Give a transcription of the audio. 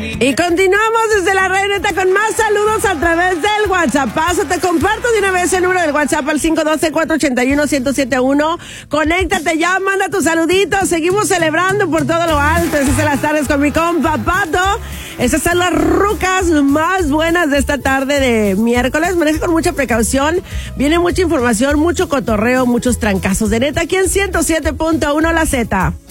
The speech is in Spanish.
Y continuamos desde la red neta con más saludos a través del WhatsApp. Te comparto de una vez el número del WhatsApp al 512-481-1071. Conéctate ya, manda tus saluditos. Seguimos celebrando por todo lo alto. Esas son las tardes con mi compa Pato. Esas son las rucas más buenas de esta tarde de miércoles. Maneja con mucha precaución. Viene mucha información, mucho cotorreo, muchos trancazos de neta aquí en 107.1 La Z.